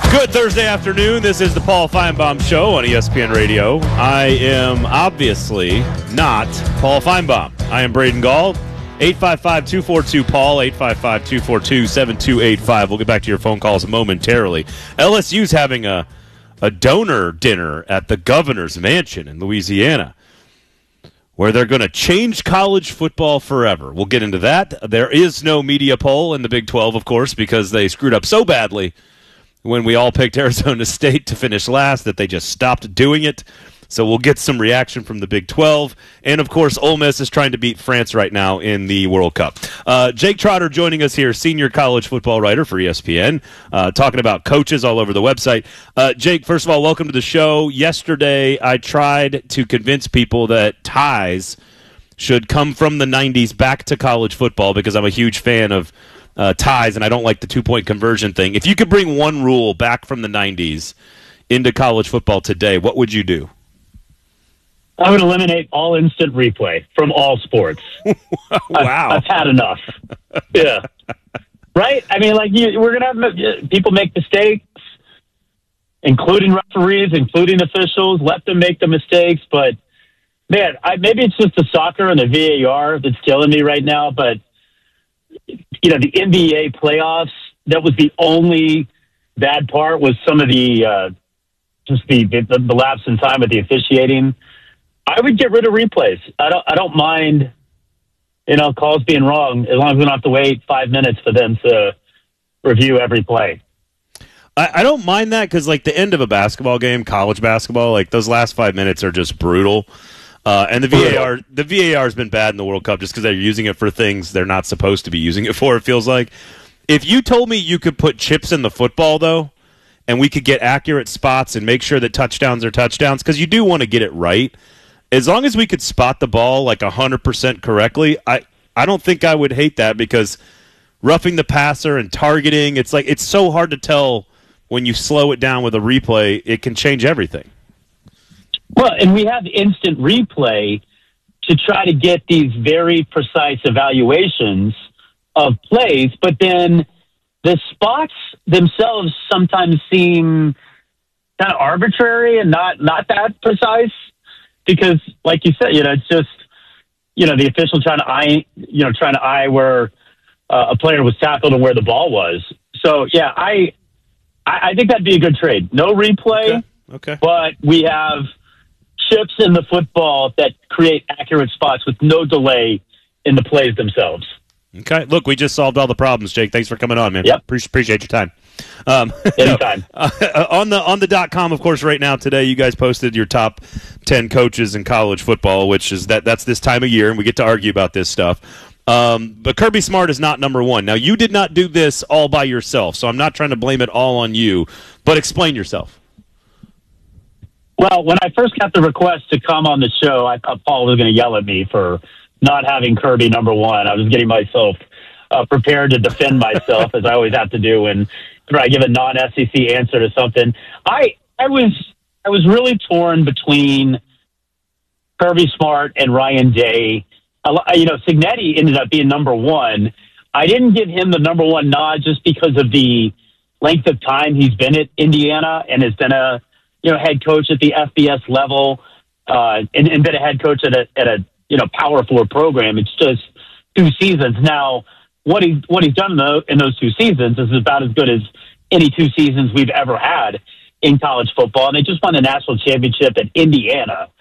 Good Thursday afternoon. This is the Paul Feinbaum Show on ESPN Radio. I am obviously not Paul Feinbaum. I am Braden Gall. 855-242-PAUL, 855-242-7285. We'll get back to your phone calls momentarily. LSU's having a donor dinner at the governor's mansion in Louisiana, where they're going to change college football forever. We'll get into that. There is no media poll in the Big 12, of course, because they screwed up so badly when we all picked Arizona State to finish last that they just stopped doing it. So we'll get some reaction from the Big 12. And, of course, Ole Miss is trying to beat France right now in the World Cup. Jake Trotter joining us here, senior college football writer for ESPN, talking about coaches all over the website. Jake, first of all, welcome to the show. Yesterday, I tried to convince people that ties should come from the 90s back to college football because I'm a huge fan of ties, and I don't like the two-point conversion thing. If you could bring one rule back from the 90s into college football today, what would you do? I would eliminate all instant replay from all sports. Wow. I've had enough. Yeah. Right? I mean, like, we're going to have people make mistakes, including referees, including officials. Let them make the mistakes. But, man, maybe it's just the soccer and the VAR that's killing me right now, but you know, the NBA playoffs, that was the only bad part, was some of the just the lapse in time with the officiating. I would get rid of replays. I don't mind, you know, calls being wrong, as long as we don't have to wait 5 minutes for them to review every play. I don't mind that because, like, the end of a basketball game, college basketball, like, those last 5 minutes are just brutal. And the VAR has been bad in the World Cup just because they're using it for things they're not supposed to be using it for, it feels like. If you told me you could put chips in the football, though, and we could get accurate spots and make sure that touchdowns are touchdowns, because you do want to get it right, as long as we could spot the ball like 100% correctly, I don't think I would hate that, because roughing the passer and targeting, it's like it's so hard to tell when you slow it down with a replay. It can change everything. Well, and we have instant replay to try to get these very precise evaluations of plays, but then the spots themselves sometimes seem kind of arbitrary and not that precise because, like you said, you know, it's just, you know, the official trying to eye where a player was tackled and where the ball was. So, yeah, I think that'd be a good trade. No replay, okay. But we have chips in the football that create accurate spots with no delay in the plays themselves. Okay. Look, we just solved all the problems, Jake. Thanks for coming on, man. Yep. Appreciate your time. Anytime. On the .com, of course, right now today, you guys posted your top 10 coaches in college football, which is that's this time of year, and we get to argue about this stuff. But Kirby Smart is not number one. Now, you did not do this all by yourself, so I'm not trying to blame it all on you, but explain yourself. Well, when I first got the request to come on the show, I thought Paul was going to yell at me for not having Kirby number one. I was getting myself prepared to defend myself, as I always have to do when I give a non-SEC answer to something. I was really torn between Kirby Smart and Ryan Day. You know, Cignetti ended up being number one. I didn't give him the number one nod just because of the length of time he's been at Indiana and has been a head coach at the FBS level, and been a head coach at a Power 4 program. It's just 2 seasons. Now, what he's done in those 2 seasons is about as good as any 2 seasons we've ever had in college football. And they just won the national championship at Indiana.